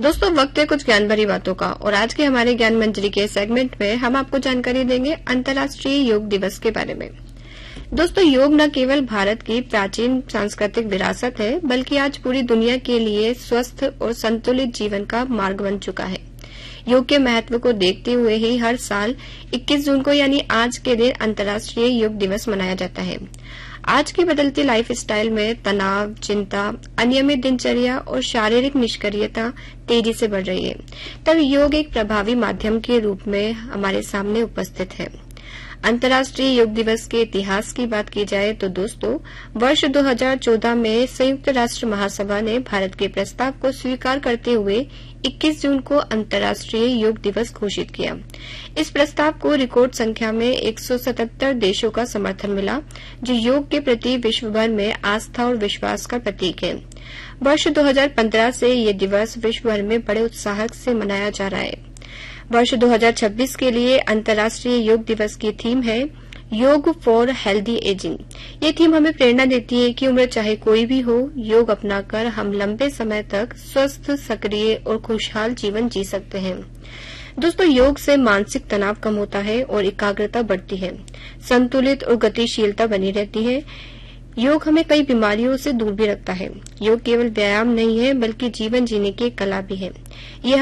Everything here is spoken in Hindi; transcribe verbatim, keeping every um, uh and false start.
दोस्तों, वक्त है कुछ ज्ञान भरी बातों का और आज के हमारे ज्ञान मंजरी के सेगमेंट में हम आपको जानकारी देंगे अंतर्राष्ट्रीय योग दिवस के बारे में। दोस्तों, योग न केवल भारत की प्राचीन सांस्कृतिक विरासत है, बल्कि आज पूरी दुनिया के लिए स्वस्थ और संतुलित जीवन का मार्ग बन चुका है। योग के महत्व को देखते हुए ही हर साल इक्कीस जून को यानी आज के दिन अंतर्राष्ट्रीय योग दिवस मनाया जाता है। आज की बदलती लाइफ स्टाइल में तनाव, चिंता, अनियमित दिनचर्या और शारीरिक निष्क्रियता तेजी से बढ़ रही है, तब योग एक प्रभावी माध्यम के रूप में हमारे सामने उपस्थित है। अंतर्राष्ट्रीय योग दिवस के इतिहास की बात की जाए तो दोस्तों, वर्ष दो हज़ार चौदह में संयुक्त राष्ट्र महासभा ने भारत के प्रस्ताव को स्वीकार करते हुए इक्कीस जून को अंतर्राष्ट्रीय योग दिवस घोषित किया। इस प्रस्ताव को रिकॉर्ड संख्या में एक सौ सतहत्तर देशों का समर्थन मिला, जो योग के प्रति विश्व भर में आस्था और विश्वास का प्रतीक है। वर्ष दो हज़ार पंद्रह से ये दिवस विश्व भर में बड़े उत्साह से मनाया जा रहा है। वर्ष दो हज़ार छब्बीस के लिए अंतर्राष्ट्रीय योग दिवस की थीम है योग फॉर हेल्दी एजिंग। ये थीम हमें प्रेरणा देती है कि उम्र चाहे कोई भी हो, योग अपनाकर हम लंबे समय तक स्वस्थ, सक्रिय और खुशहाल जीवन जी सकते हैं। दोस्तों, योग से मानसिक तनाव कम होता है और एकाग्रता बढ़ती है, संतुलित और गतिशीलता बनी रहती है। योग हमें कई बीमारियों से दूर भी रखता है। योग केवल व्यायाम नहीं है, बल्कि जीवन जीने की कला भी है। ये